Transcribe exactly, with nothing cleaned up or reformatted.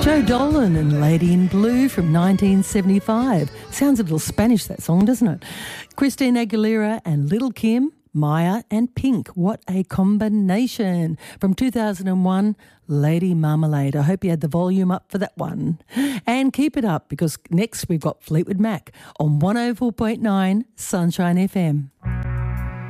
Joe Dolan and Lady in Blue from nineteen seventy-five. Sounds a little Spanish, that song, doesn't it? Christina Aguilera and Little Kim, Maya and Pink. What a combination. From two thousand one, Lady Marmalade. I hope you had the volume up for that one. And keep it up, because next we've got Fleetwood Mac on one oh four point nine Sunshine F M.